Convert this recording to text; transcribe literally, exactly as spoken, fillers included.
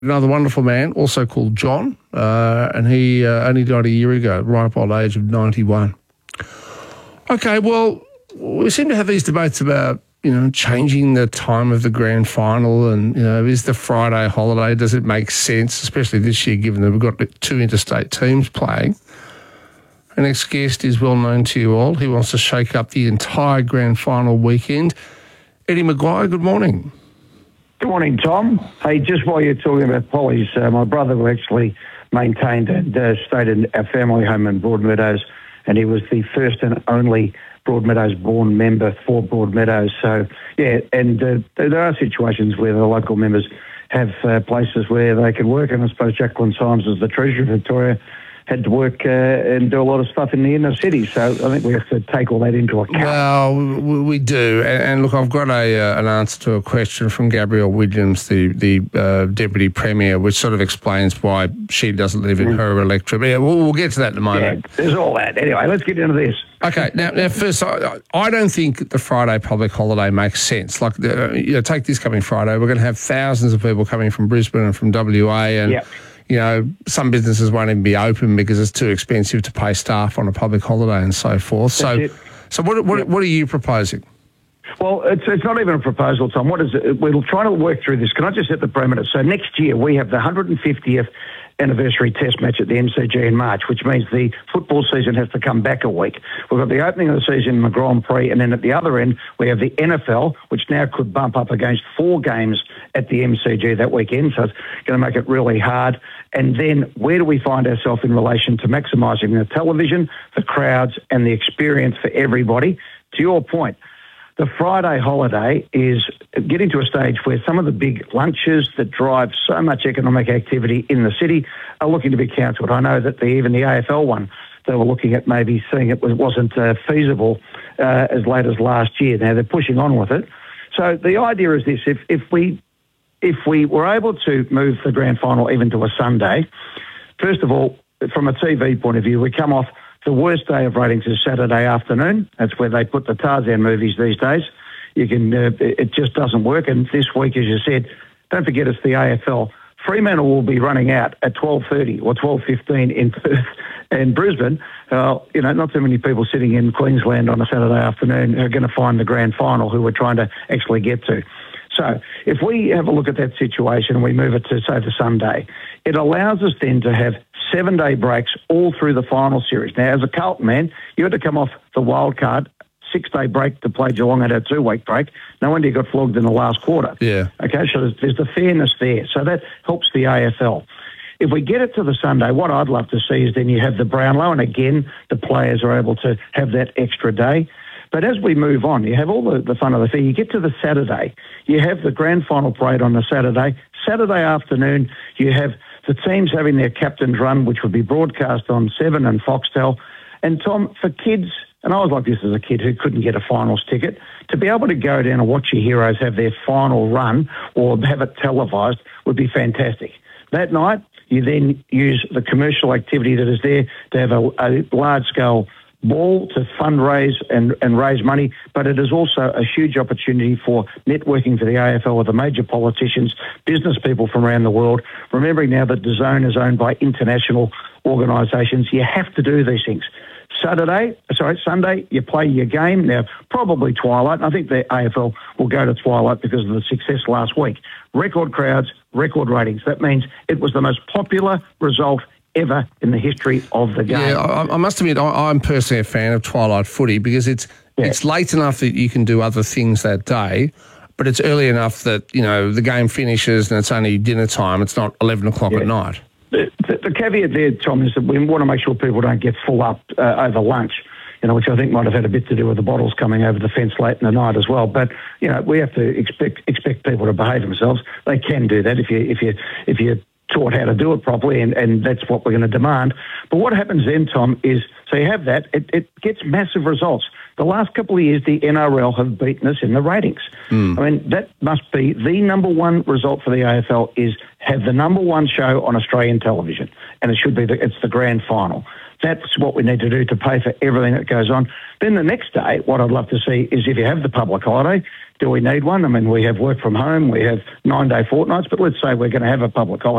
Another wonderful man, also called John, uh, and he uh, only died a year ago, right up old age of ninety-one. Okay, well, we seem to have these debates about, you know, changing the time of the grand final and, you know, is the Friday holiday, does it make sense, especially this year given that we've got two interstate teams playing. Our next guest is well known to you all. He wants to shake up the entire grand final weekend. Eddie Maguire, good morning. Good morning, Tom. Hey, just while you're talking about Polly's, uh, my brother actually maintained and uh, stayed in our family home in Broadmeadows, and he was the first and only Broadmeadows-born member for Broadmeadows. So, yeah, and uh, there are situations where the local members have uh, places where they can work, and I suppose Jacqueline Symes, as the Treasurer of Victoria, had to work uh, and do a lot of stuff in the inner city. So I think we have to take all that into account. Well, we, we do. And, and look, I've got a uh, an answer to a question from Gabrielle Williams, the, the uh, Deputy Premier, which sort of explains why she doesn't live in mm. her electorate. But yeah, we'll, we'll get to that in a moment. Yeah, there's all that. Anyway, let's get into this. Okay, now, now first, I, I don't think the Friday public holiday makes sense. Like, uh, you know, take this coming Friday, we're going to have thousands of people coming from Brisbane and from W A, and yep. you know, some businesses won't even be open because it's too expensive to pay staff on a public holiday and so forth. So, That's it. so what what, yep. what are you proposing? Well, it's it's not even a proposal, Tom. What is it? We'll try to work through this. Can I just set the parameters? So next year we have the one hundred fiftieth anniversary test match at the M C G in March, which means the football season has to come back a week. We've got the opening of the season in the Grand Prix, and then at the other end we have the N F L, which now could bump up against four games at the M C G that weekend, so it's going to make it really hard. And then where do we find ourselves in relation to maximising the television, the crowds, and the experience for everybody? To your point, the Friday holiday is getting to a stage where some of the big lunches that drive so much economic activity in the city are looking to be cancelled. I know that the, even the A F L one, they were looking at maybe seeing it wasn't uh, feasible uh, as late as last year. Now they're pushing on with it. So the idea is this: if if we if we were able to move the grand final even to a Sunday, first of all, from a T V point of view, we come off the worst day of ratings is Saturday afternoon. That's where they put the Tarzan movies these days. You can, uh, it just doesn't work. And this week, as you said, don't forget it's the A F L. Fremantle will be running out at twelve thirty or twelve fifteen in Perth and Brisbane. Uh, you know, not too many people sitting in Queensland on a Saturday afternoon are going to find the grand final who we're trying to actually get to. So if we have a look at that situation and we move it to, say, the Sunday, it allows us then to have seven-day breaks all through the final series. Now, as a Carlton man, you had to come off the wild card, six-day break to play Geelong at a two-week break. No wonder you got flogged in the last quarter. Yeah. Okay, so there's, there's the fairness there. So that helps the A F L. If we get it to the Sunday, what I'd love to see is then you have the Brownlow, and again, the players are able to have that extra day. But as we move on, you have all the, the fun of the thing. You get to the Saturday, you have the grand final parade on the Saturday. Saturday afternoon, you have the teams having their captain's run, which would be broadcast on Seven and Foxtel. And Tom, for kids, and I was like this as a kid who couldn't get a finals ticket, to be able to go down and watch your heroes have their final run or have it televised would be fantastic. That night, you then use the commercial activity that is there to have a, a large-scale ball to fundraise and, and raise money, but it is also a huge opportunity for networking for the A F L with the major politicians, business people from around the world. Remembering now that DAZN is owned by international organisations, you have to do these things. Saturday, sorry, Sunday, you play your game. Now, probably twilight, and I think the A F L will go to twilight because of the success last week. Record crowds, record ratings. That means it was the most popular result ever in the history of the game. Yeah, I, I must admit, I, I'm personally a fan of twilight footy because it's yeah. it's late enough that you can do other things that day, but it's early enough that, you know, the game finishes and it's only dinner time. It's not eleven o'clock yeah. at night. The, the, the caveat there, Tom, is that we want to make sure people don't get full up uh, over lunch, you know, which I think might have had a bit to do with the bottles coming over the fence late in the night as well. But, you know, we have to expect expect people to behave themselves. They can do that if you if you if you taught how to do it properly, and, and that's what we're going to demand. But what happens then, Tom, is, so you have that, it, it gets massive results. The last couple of years, the N R L have beaten us in the ratings. Mm. I mean, that must be the number one result for the A F L, is have the number one show on Australian television, and it should be the, it's the grand final. That's what we need to do to pay for everything that goes on. Then the next day, what I'd love to see is if you have the public holiday, do we need one? I mean, we have work from home, we have nine-day fortnights, but let's say we're going to have a public holiday.